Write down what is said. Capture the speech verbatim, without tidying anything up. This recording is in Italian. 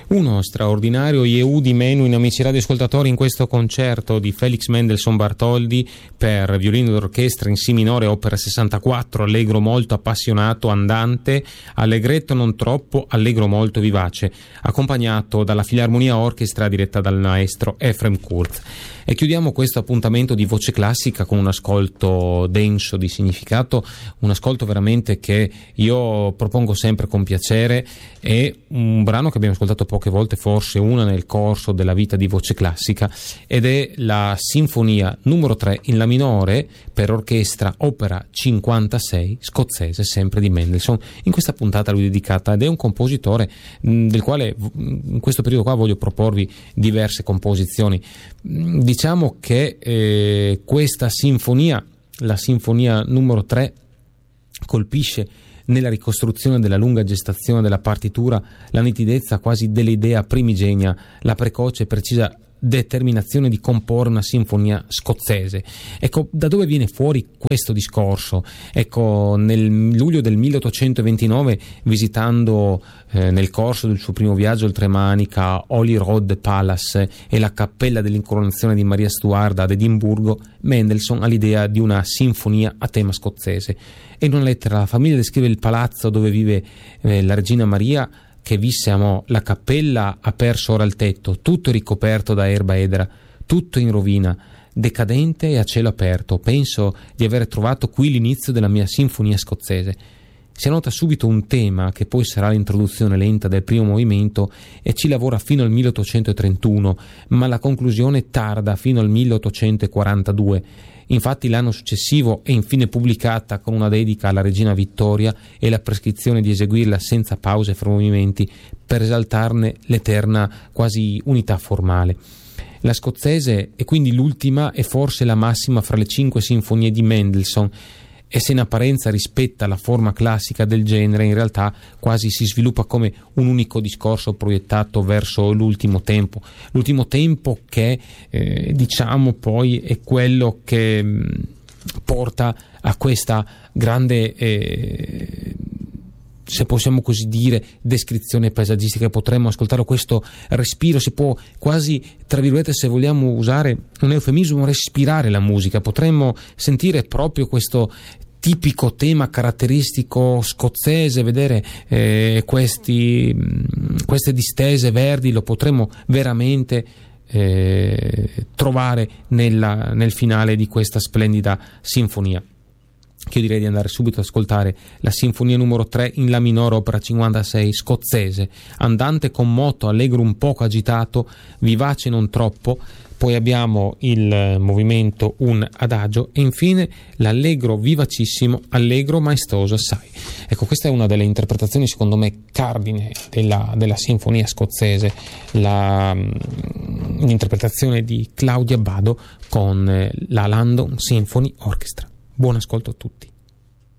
Uno straordinario Yehudi Menuhin, amici radioascoltatori, in questo concerto di Felix Mendelssohn Bartholdy per violino d'orchestra in Si minore, opera sessantaquattro, allegro molto appassionato, andante, allegretto non troppo, allegro molto vivace, accompagnato dalla Filarmonia Orchestra diretta dal maestro Efrem Kurz. E chiudiamo questo appuntamento di voce classica con un ascolto denso di significato, un ascolto veramente che io propongo sempre con piacere. È un brano che abbiamo ascoltato poche volte, forse una nel corso della vita di voce classica, ed è la sinfonia numero tre in la minore per orchestra, opera cinquantasei, scozzese, sempre di Mendelssohn. In questa puntata lui è dedicata, ed è un compositore mh, del quale in questo periodo qua voglio proporvi diverse composizioni. Diciamo che eh, questa sinfonia, la sinfonia numero tre, colpisce nella ricostruzione della lunga gestazione della partitura la nitidezza quasi dell'idea primigenia, la precoce e precisa determinazione di comporre una sinfonia scozzese. Ecco, da dove viene fuori questo discorso? Ecco, nel luglio del milleottocentoventinove, visitando eh, nel corso del suo primo viaggio oltremanica Holyrood Palace e la cappella dell'incoronazione di Maria Stuarda ad Edimburgo, Mendelssohn ha l'idea di una sinfonia a tema scozzese. E in una lettera alla famiglia descrive il palazzo dove vive eh, la regina Maria, che visse amò. La cappella ha perso ora il tetto, tutto ricoperto da erba edera, tutto in rovina, decadente e a cielo aperto. Penso di aver trovato qui l'inizio della mia sinfonia scozzese. Si annota subito un tema che poi sarà l'introduzione lenta del primo movimento e ci lavora fino al milleottocentotrentuno, ma la conclusione tarda fino al milleottocentoquarantadue. Infatti l'anno successivo è infine pubblicata con una dedica alla regina Vittoria e la prescrizione di eseguirla senza pause fra movimenti per esaltarne l'eterna quasi unità formale. La scozzese è quindi l'ultima e forse la massima fra le cinque sinfonie di Mendelssohn, e se in apparenza rispetta la forma classica del genere, in realtà quasi si sviluppa come un unico discorso proiettato verso l'ultimo tempo. L'ultimo tempo che eh, diciamo poi è quello che mh, porta a questa grande eh, se possiamo così dire, descrizione paesaggistica. Potremmo ascoltare questo respiro, si può quasi, tra virgolette, se vogliamo usare un eufemismo, respirare la musica. Potremmo sentire proprio questo tipico tema caratteristico scozzese, vedere eh, questi, queste distese verdi, lo potremmo veramente eh, trovare nella, nel finale di questa splendida sinfonia. Che io direi di andare subito ad ascoltare la sinfonia numero tre in la minore, opera cinquantasei, scozzese, andante con moto, allegro un poco agitato, vivace non troppo. Poi abbiamo il movimento un adagio e infine l'allegro vivacissimo, allegro maestoso assai. Ecco, questa è una delle interpretazioni secondo me cardine della, della sinfonia scozzese, la, l'interpretazione di Claudia Abbado con la London Symphony Orchestra. Buon ascolto a tutti.